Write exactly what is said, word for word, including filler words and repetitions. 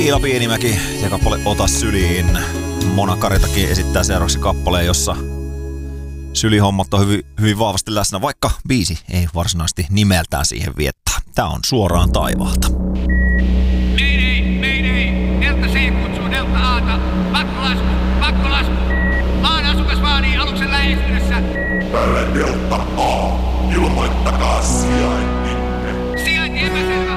Liila Pienimäki ja kappale Ota syliin. Mona Karitakin esittää seuraavaksi kappaleen, jossa sylihommat on hyvin, hyvin vahvasti läsnä, vaikka biisi ei varsinaisesti nimeltään siihen viettaa. Tää on Suoraan taivaalta. Nei, nei, nei, nei. Delta C kutsuu Delta Aata. Pakkolasku, pakkolasku. Maan asukas vaanii aluksen lähestyessä. Tälle Delta A, ilmoittakaa sijainti. Sijainti epäselvä.